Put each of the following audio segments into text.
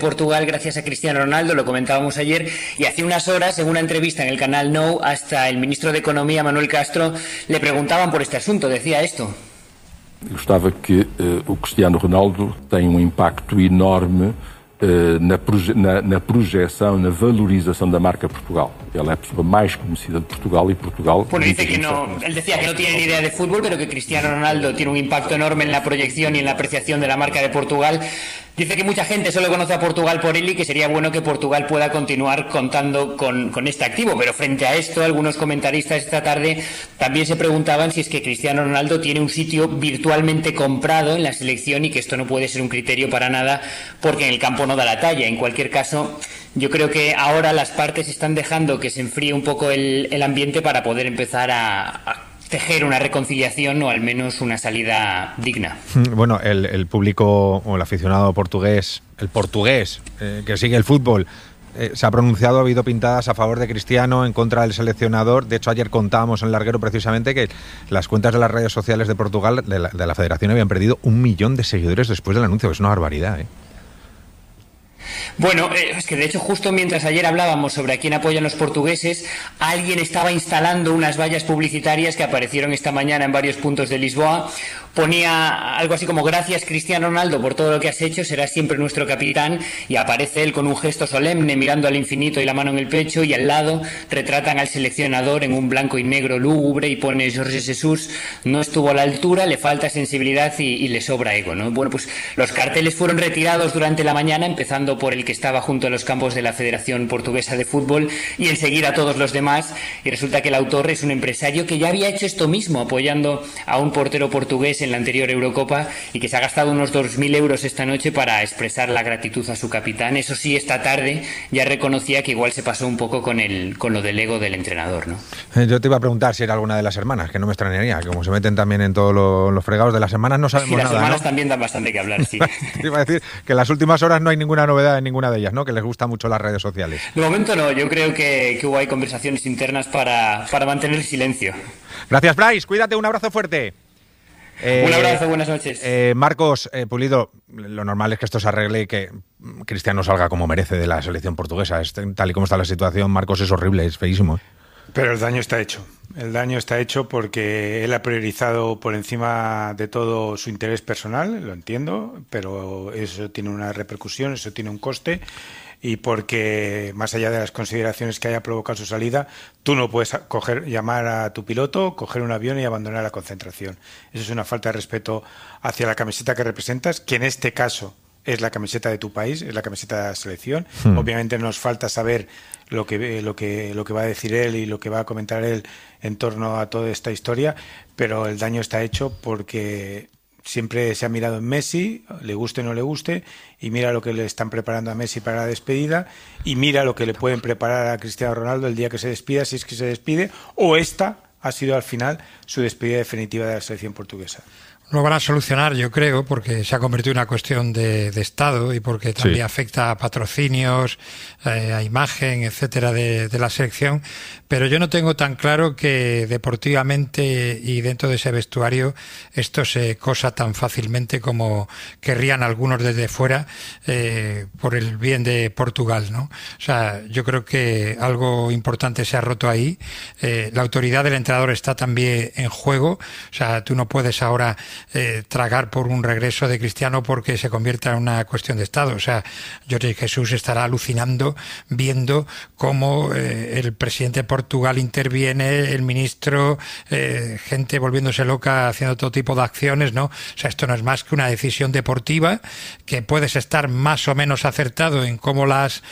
Portugal gracias a Cristiano Ronaldo, lo comentábamos ayer, y hace unas horas, en una entrevista en el canal Nou, hasta el ministro de Economía, Manuel Castro, le preguntaban por este asunto, decía esto. Gostava que o Cristiano Ronaldo tem impacto enorme na projeção, na valorização da marca Portugal. Ele é a pessoa mais conhecida de Portugal y Portugal... Bueno, dice que no, él decía que no tiene ni idea de fútbol, pero que Cristiano Ronaldo tiene un impacto enorme en la proyección y en la apreciación de la marca de Portugal. Dice que mucha gente solo conoce a Portugal por él y que sería bueno que Portugal pueda continuar contando con este activo. Pero frente a esto, algunos comentaristas esta tarde también se preguntaban si es que Cristiano Ronaldo tiene un sitio virtualmente comprado en la selección y que esto no puede ser un criterio para nada porque en el campo no da la talla. En cualquier caso, yo creo que ahora las partes están dejando que se enfríe un poco el ambiente para poder empezar a tejer una reconciliación o al menos una salida digna. Bueno, el público o el aficionado portugués, que sigue el fútbol, se ha pronunciado, ha habido pintadas a favor de Cristiano, en contra del seleccionador. De hecho, ayer contábamos en el larguero precisamente que las cuentas de las redes sociales de Portugal, de la federación, habían perdido 1 millón de seguidores después del anuncio, que es una barbaridad, ¿eh? Bueno, es que de hecho justo mientras ayer hablábamos sobre a quién apoyan los portugueses, alguien estaba instalando unas vallas publicitarias que aparecieron esta mañana en varios puntos de Lisboa. Ponía algo así como: gracias Cristiano Ronaldo por todo lo que has hecho, serás siempre nuestro capitán, y aparece él con un gesto solemne mirando al infinito y la mano en el pecho, y al lado retratan al seleccionador en un blanco y negro lúgubre y pone: Jorge Jesús no estuvo a la altura, le falta sensibilidad y le sobra ego, ¿no? Bueno, pues los carteles fueron retirados durante la mañana, empezando por el que estaba junto a los campos de la Federación Portuguesa de Fútbol y enseguida todos los demás, y resulta que el autor es un empresario que ya había hecho esto mismo apoyando a un portero portugués en la anterior Eurocopa y que se ha gastado unos 2.000 euros esta noche para expresar la gratitud a su capitán. Eso sí, esta tarde ya reconocía que igual se pasó un poco con lo del ego del entrenador, ¿no? Yo te iba a preguntar si era alguna de las hermanas, que no me extrañaría, que como se meten también en todos los fregados de las hermanas, no sabemos nada, las hermanas, ¿no? También dan bastante que hablar, sí. Te iba a decir que en las últimas horas no hay ninguna novedad en ninguna de ellas, ¿no? Que les gustan mucho las redes sociales. De momento no, yo creo que hubo ahí conversaciones internas para mantener silencio. Gracias, Brais, cuídate, un abrazo fuerte. Un abrazo, buenas noches. Marcos Pulido, lo normal es que esto se arregle y que Cristiano salga como merece de la selección portuguesa. Tal y como está la situación, Marcos, es horrible, es feísimo, ¿eh? Pero el daño está hecho. El daño está hecho porque él ha priorizado por encima de todo su interés personal, lo entiendo, pero eso tiene una repercusión, eso tiene un coste. Y porque, más allá de las consideraciones que haya provocado su salida, tú no puedes llamar a tu piloto, coger un avión y abandonar la concentración. Eso es una falta de respeto hacia la camiseta que representas, que en este caso es la camiseta de tu país, es la camiseta de la selección. Obviamente nos falta saber lo que va a decir él y lo que va a comentar él en torno a toda esta historia, pero el daño está hecho porque siempre se ha mirado en Messi, le guste o no le guste, y mira lo que le están preparando a Messi para la despedida, y mira lo que le pueden preparar a Cristiano Ronaldo el día que se despida, si es que se despide, o esta ha sido al final su despedida definitiva de la selección portuguesa. Lo van a solucionar, yo creo, porque se ha convertido en una cuestión de Estado y porque también afecta a patrocinios, a imagen, etcétera, de la selección. Pero yo no tengo tan claro que deportivamente y dentro de ese vestuario esto se cosa tan fácilmente como querrían algunos desde fuera por el bien de Portugal, ¿no? O sea, yo creo que algo importante se ha roto ahí. La autoridad del entrenador está también en juego. O sea, tú no puedes ahora tragar por un regreso de Cristiano porque se convierta en una cuestión de Estado. O sea, Jorge Jesús estará alucinando viendo cómo el presidente de Portugal interviene, el ministro, gente volviéndose loca haciendo todo tipo de acciones, ¿no? O sea, esto no es más que una decisión deportiva que puedes estar más o menos acertado en cómo la has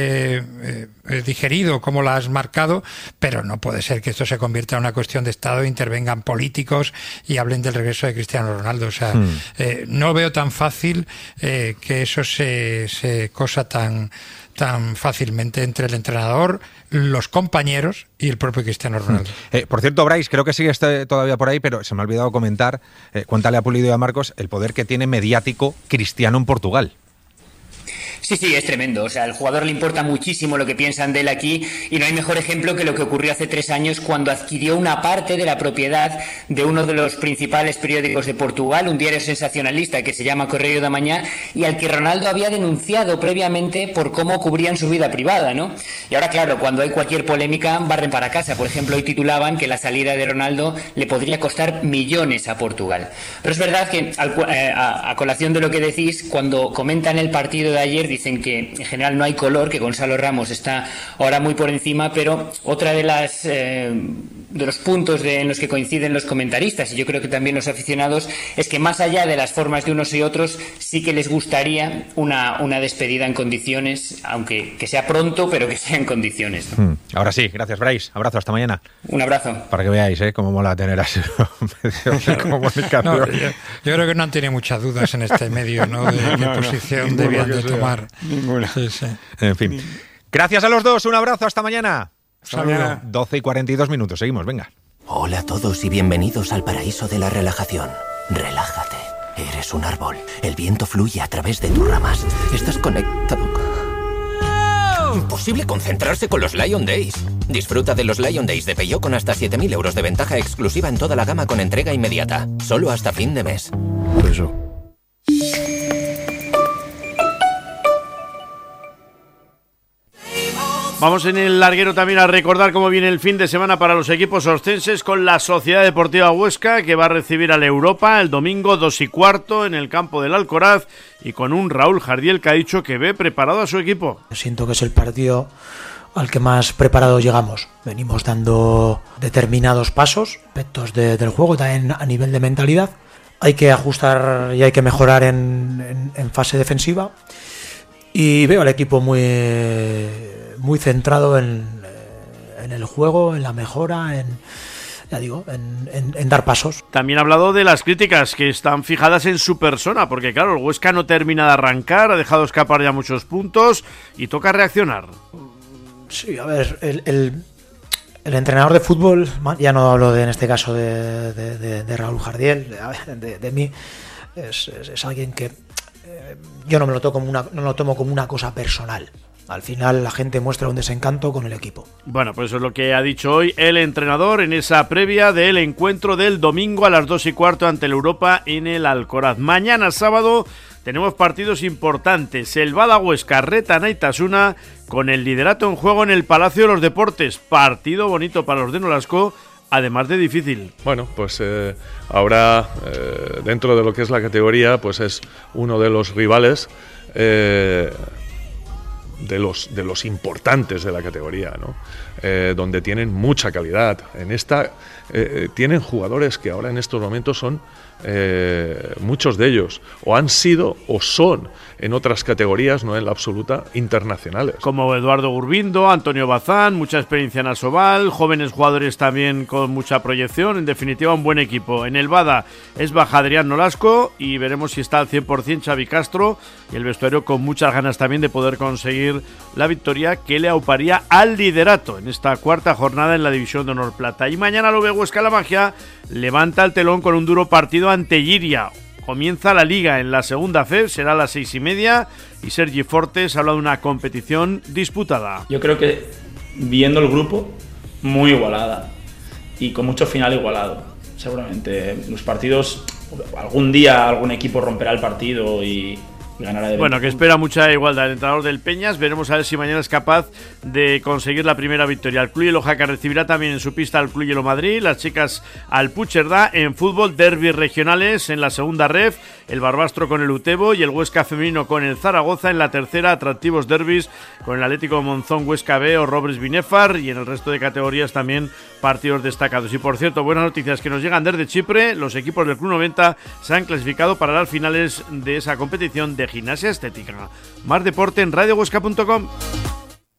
digerido, cómo la has marcado, pero no puede ser que esto se convierta en una cuestión de Estado, intervengan políticos y hablen del regreso de Cristiano Ronaldo. O sea, no veo tan fácil que eso se cosa tan fácilmente entre el entrenador, los compañeros y el propio Cristiano Ronaldo. Por cierto, Brais, creo que sigue todavía por ahí, pero se me ha olvidado comentar, cuéntale a Pulido y a Marcos el poder que tiene mediático Cristiano en Portugal. Sí, es tremendo. O sea, al jugador le importa muchísimo lo que piensan de él aquí y no hay mejor ejemplo que lo que ocurrió hace 3 años cuando adquirió una parte de la propiedad de uno de los principales periódicos de Portugal, un diario sensacionalista que se llama Correio da Mañá, y al que Ronaldo había denunciado previamente por cómo cubrían su vida privada, ¿no? Y ahora, claro, cuando hay cualquier polémica, barren para casa. Por ejemplo, hoy titulaban que la salida de Ronaldo le podría costar millones a Portugal. Pero es verdad que, a colación de lo que decís, cuando comentan el partido de ayer, dicen que en general no hay color, que Gonzalo Ramos está ahora muy por encima, pero otra de los puntos en los que coinciden los comentaristas y yo creo que también los aficionados es que más allá de las formas de unos y otros sí que les gustaría una despedida en condiciones, aunque que sea pronto, pero que sea en condiciones, ¿no? Ahora sí, gracias Brais, abrazo, hasta mañana. Un abrazo. Para que veáis cómo mola tener así medios de comunicación. No, yo creo que no han tenido muchas dudas en este medio, ¿no? De qué posición debían de tomar. Ninguna. Sí. En fin. Gracias a los dos, un abrazo, hasta mañana. Saludos. 12:42, seguimos, venga. Hola a todos y bienvenidos al paraíso de la relajación. Relájate, eres un árbol. El viento fluye a través de tus ramas. Estás conectado. Imposible concentrarse con los Lion Days. Disfruta de los Lion Days de Peugeot con hasta 7.000 euros de ventaja exclusiva en toda la gama con entrega inmediata. Solo hasta fin de mes. Eso. Vamos en el larguero también a recordar cómo viene el fin de semana para los equipos oscenses con la Sociedad Deportiva Huesca, que va a recibir al Europa el domingo 2:15 en el campo del Alcoraz, y con un Raúl Jardiel que ha dicho que ve preparado a su equipo. Siento que es el partido al que más preparados llegamos. Venimos dando determinados pasos, aspectos del juego, también a nivel de mentalidad. Hay que ajustar y hay que mejorar en fase defensiva. Y veo al equipo muy centrado en el juego, en la mejora, en dar pasos. También ha hablado de las críticas que están fijadas en su persona, porque claro, el Huesca no termina de arrancar, ha dejado escapar ya muchos puntos y toca reaccionar. Sí, a ver, el entrenador de fútbol, ya no hablo en este caso de Raúl Jardiel, de mí, es alguien que yo no lo tomo como una cosa personal. Al final la gente muestra un desencanto con el equipo. Bueno, pues eso es lo que ha dicho hoy el entrenador en esa previa del encuentro del domingo a las 2:15 ante el Europa en el Alcoraz. Mañana sábado tenemos partidos importantes. El Bada Huesca reta a Naitasuna con el liderato en juego en el Palacio de los Deportes. Partido bonito para los de Nolasco, además de difícil. Bueno, pues ahora dentro de lo que es la categoría, pues es uno de los rivales de los importantes de la categoría, ¿no? Donde tienen mucha calidad. En esta tienen jugadores que ahora en estos momentos son muchos de ellos o han sido o son en otras categorías, no en la absoluta, internacionales. Como Eduardo Gurbindo, Antonio Bazán, mucha experiencia en Asobal, jóvenes jugadores también con mucha proyección, en definitiva un buen equipo. En el Bada es baja Adrián Nolasco y veremos si está al 100% Xavi Castro, y el vestuario con muchas ganas también de poder conseguir la victoria que le auparía al liderato en esta cuarta jornada en la División de Honor Plata. Y mañana lo ve Huesca La Magia, levanta el telón con un duro partido ante Lliria. Comienza la Liga en la segunda FEB, será a las 6:30 y Sergi Fortes habla de una competición disputada. Yo creo que viendo el grupo, muy igualada y con mucho final igualado. Seguramente los partidos, algún día algún equipo romperá el partido y ganará de 20 Bueno, que espera mucha igualdad el entrenador del Peñas. Veremos a ver si mañana es capaz de conseguir la primera victoria. El Club Hielo Jaca recibirá también en su pista al Club Hielo Madrid, las chicas al Puigcerdá. En fútbol, derbis regionales en la segunda ref, el Barbastro con el Utebo y el Huesca femenino con el Zaragoza. En la tercera, atractivos derbis con el Atlético Monzón Huesca B o Robles Binefar, y en el resto de categorías también partidos destacados. Y por cierto, buenas noticias que nos llegan desde Chipre. Los equipos del Club 90 se han clasificado para las finales de esa competición de gimnasia estética. Más deporte en radiohuesca.com.